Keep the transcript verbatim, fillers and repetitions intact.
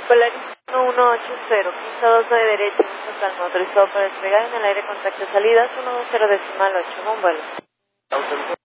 Polaris uno uno ocho cero, pista dos de derecha, total motorizado para despegar en el aire contacto de salidas uno dos cero decimal ocho, un vuelo.